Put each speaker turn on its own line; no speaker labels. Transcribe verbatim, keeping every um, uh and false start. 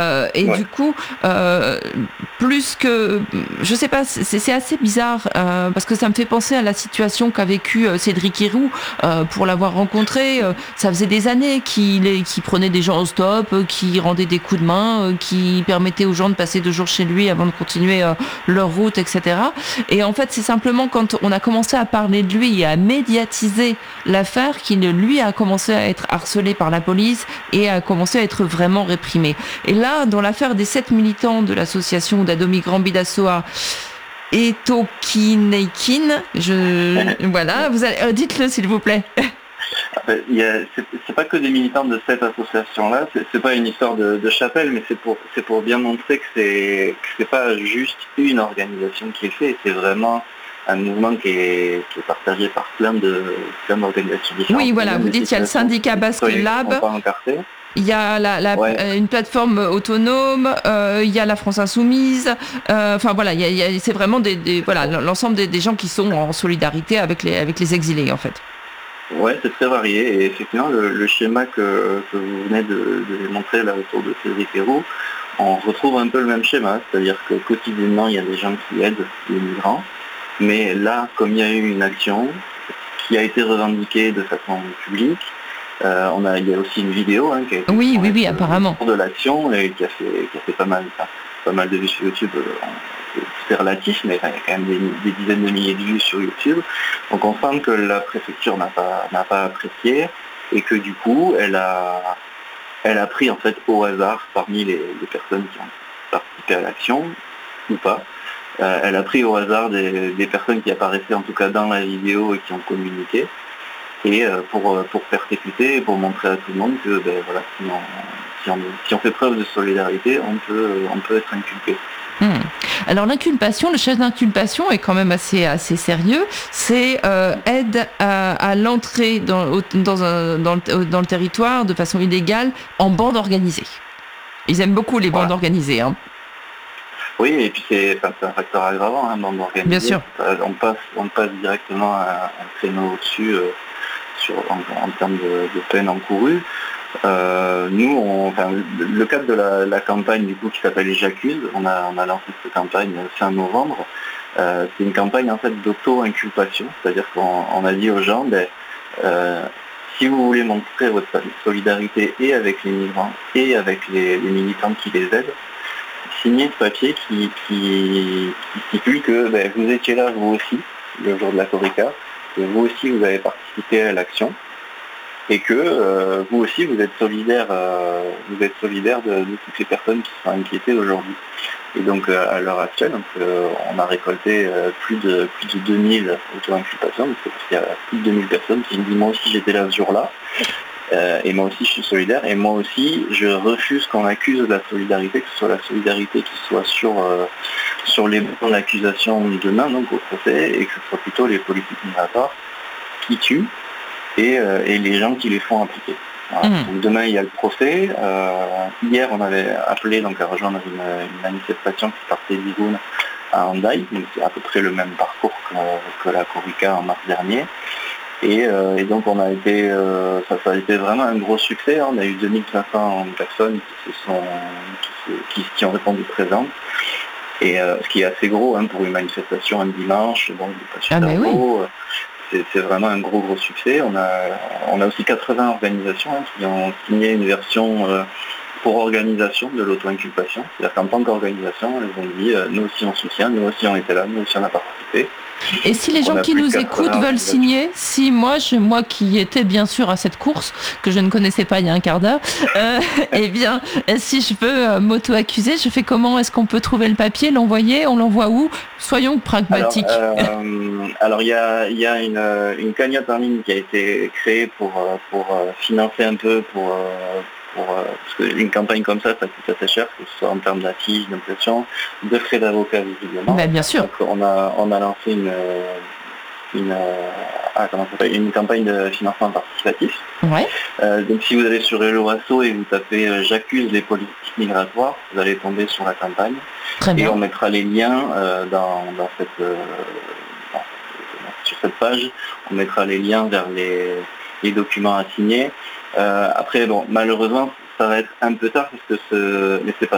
Euh, et
Ouais.
du coup, euh, plus que, je sais pas, c'est, c'est assez bizarre euh, parce que ça me fait penser à la situation qu'a vécu euh, Cédric Héroux euh, pour l'avoir rencontré. Euh, ça faisait des années qu'il, est, qu'il prenait des gens au stop, euh, qui rendait des coups de main, euh, qui permettait aux gens de passer deux jours chez lui avant de continuer euh, leur route, et cetera. Et en fait, c'est simplement quand on a commencé à parler de lui et à médiatiser l'affaire qu'il lui a commencé à être harcelé par la police et a commencé à être vraiment réprimé. Et là, dans l'affaire des sept militants de l'association d'Adomi Grambidasoa et Tokineikin, je voilà, vous allez, euh, dites-le s'il vous plaît.
Après, il y a, c'est, c'est pas que des militants de cette association-là, c'est, c'est pas une histoire de, de chapelle, mais c'est pour, c'est pour bien montrer que c'est, que c'est pas juste une organisation qui est faite, c'est vraiment un mouvement qui est, qui est partagé par plein de plein d'organisations différentes.
Oui, voilà, vous dites qu'il y a le syndicat Basque Lab. Il y a la, la, ouais. une plateforme autonome, euh, il y a la France Insoumise, euh, enfin voilà, il y a, il y a, c'est vraiment des, des, voilà, l'ensemble des, des gens qui sont en solidarité avec les, avec les exilés en fait.
Ouais, c'est très varié et effectivement le, le schéma que, que vous venez de, de montrer là autour de Cédric Héroux, on retrouve un peu le même schéma, c'est-à-dire que quotidiennement il y a des gens qui aident les migrants, mais là comme il y a eu une action qui a été revendiquée de façon publique, Euh, on a, il y a aussi une vidéo hein, qui a été
oui, oui, oui, apparemment.
de l'action et qui a fait, qui a fait pas mal, enfin, pas mal de vues sur YouTube. Euh, c'est relatif, mais enfin, il y a quand même des, des dizaines de milliers de vues sur YouTube. Donc on sent que la préfecture n'a pas, n'a pas apprécié et que du coup, elle a, elle a pris en fait au hasard parmi les, les personnes qui ont participé à l'action ou pas. Euh, elle a pris au hasard des, des personnes qui apparaissaient en tout cas dans la vidéo et qui ont communiqué. Et pour, pour persécuter et pour montrer à tout le monde que ben, voilà, si, on, si, on, si on fait preuve de solidarité, on peut, on peut être inculpé.
Mmh. Alors l'inculpation, le chef d'inculpation est quand même assez, assez sérieux. C'est euh, aide à, à l'entrée dans, dans, un, dans, le, dans le territoire de façon illégale en bande organisée. Ils aiment beaucoup les bandes voilà. organisées. Hein.
Oui, et puis c'est, enfin, c'est un facteur aggravant, hein, bande organisée.
Bien sûr.
On passe, on passe directement à un créneau au-dessus. Euh, Sur, en, en termes de, de peine encourue. Euh, nous, on, enfin, le cadre de la, la campagne du coup qui s'appelle J'accuse, on a, on a lancé cette campagne fin novembre. Euh, c'est une campagne en fait d'auto-inculpation, c'est-à-dire qu'on on a dit aux gens, ben, euh, si vous voulez montrer votre solidarité et avec les migrants et avec les, les militants qui les aident, signez ce papier qui, qui, qui stipule que ben, vous étiez là vous aussi le jour de la Corica, que vous aussi vous avez participé à l'action et que euh, vous aussi vous êtes solidaire, euh, vous êtes solidaire de, de toutes les personnes qui sont inquiétées aujourd'hui. Et donc euh, à l'heure actuelle, donc, euh, on a récolté euh, plus de plus de deux mille auto-inculpations, parce qu'il y a plus de deux mille personnes qui me disent moi aussi j'étais là ce jour-là, euh, et moi aussi je suis solidaire, et moi aussi je refuse qu'on accuse de la solidarité, que ce soit la solidarité qui soit sur euh, sur les bonnes accusations demain, donc au procès, et que ce soit plutôt les politiques migratoires qui tuent et, euh, et les gens qui les font appliquer. Voilà. Mmh. Donc demain il y a le procès. Euh, hier on avait appelé donc à rejoindre une, une manifestation qui partait d'Igoun à Hendaye, donc c'est à peu près le même parcours que, que la Corica en mars dernier. Et, euh, et donc on a été, euh, ça, ça a été vraiment un gros succès. Hein. On a eu deux mille cinq cents personnes qui se sont, qui, se, qui, qui ont répondu présentes. Et euh, ce qui est assez gros hein, pour une manifestation un dimanche, donc pas super
ah
gros.
Oui.
C'est, c'est vraiment un gros gros succès. On a, on a aussi quatre-vingts organisations hein, qui ont signé une version euh, pour organisation de l'auto-inculpation. C'est-à-dire qu'en tant qu'organisation, elles ont dit euh, nous aussi on soutient, nous aussi on était là, nous aussi on a participé.
Et si les gens qui nous écoutent veulent signer, si moi, je, moi qui étais bien sûr à cette course, que je ne connaissais pas il y a un quart d'heure, euh, eh bien, si je veux euh, m'auto-accuser, je fais comment? Est-ce qu'on peut trouver le papier, l'envoyer? On l'envoie où? Soyons pragmatiques.
Alors, euh, alors il y a, y a une, une cagnotte en ligne qui a été créée pour, pour financer un peu, pour... Pour, euh, parce qu'une campagne comme ça, ça coûte assez cher, que ce soit en termes d'affiches, d'impression, de frais d'avocat visiblement.
Ben, bien sûr.
Donc on a, on a lancé une, une, ah, comment ça s'appelle, une campagne de financement participatif.
Ouais.
Euh, donc si vous allez sur Hello Asso et vous tapez euh, J'accuse les politiques migratoires, vous allez tomber sur la campagne.
Très bien.
Et on mettra les liens euh, dans, dans cette, euh, dans, sur cette page, on mettra les liens vers les, les documents à signer. Euh, après, bon, malheureusement, ça va être un peu tard parce que ce, mais c'est pas